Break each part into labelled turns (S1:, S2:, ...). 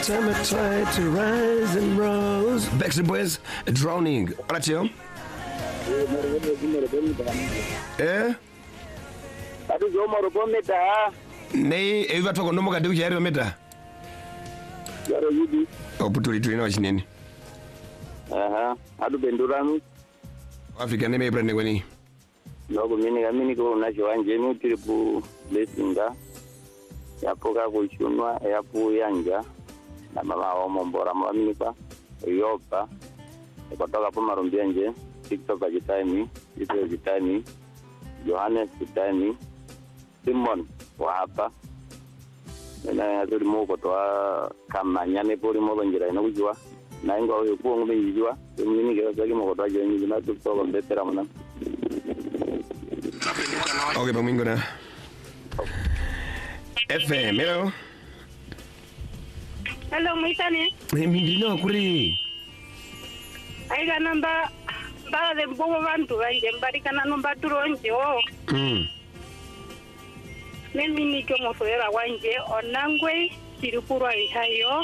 S1: summer tried to rise and rose. Backstreet Boys, Drowning. Hola, tío.
S2: Ati yo moro meta.
S1: Nei, eva toko nomo kadi kuchairo meta.
S2: Yaro yidi.
S1: Oputuli tulina chineni.
S2: Adu benduranu.
S1: Afrika neme ibrane kwani.
S2: Nogo mini ko nacho wanje ni tripu lesinga. Yapoka kuchunwa yapu yanja. Na mama wa mombora mwamini pa. Yopa. Kutoka po marumbia nje. TikTok ajitani, Israel ajitani, Johannes ajitani, Simon wa hapa. Na nzuri moko toa kama nyane pori moko njira inakujua. Na ingo huyo kuwa ngome njijua. Mimi kira saki moko toa jua njijua. Tuktoka mbetera mwana.
S1: Okay, pamingo na. FM, hello.
S3: Hello, Mwitani.
S1: Mindino kuri.
S3: Aiga namba bala de bobo bantu banje mbarikana nomba turonje o. Mimi niko mofera wanje onangwe sirukuru ihayo.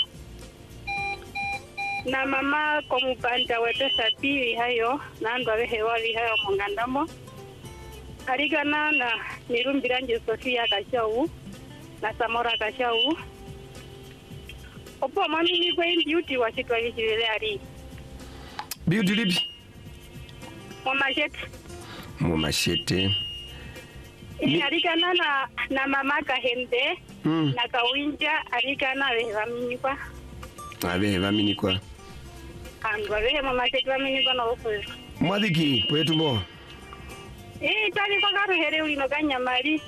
S3: Na mama komupanda wete sati ihayo nando abehewa ihayo mongandamo. Arigana na nirumbiranje Sofia Kashau na Samora Kashau. Opo mami ni kwa beauty washitwa kishirele ari.
S1: Beauty lips. Mumashete.
S3: Arikana na mama kahende na kawinja arikana vaminikwa.
S1: Vaminikwa.
S3: Andwa vehe mamashete vaminikwa na ofwe.
S1: Mwadiki poetumbo.
S3: Tani kwa karuhere ulino kanyamari.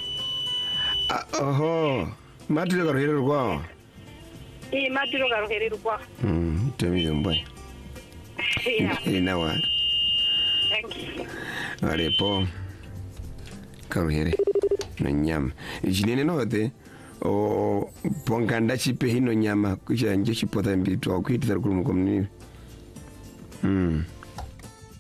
S1: Oho. Matilo karuhere rukwa.
S3: Matilo karuhere rukwa.
S1: Temi yombay. Inawa.
S3: Thank you.
S1: Arepo karuhere no nyama jinene note o ponganda chipe hino nyama kucha nje chipota mbitu akuitira kulumu komni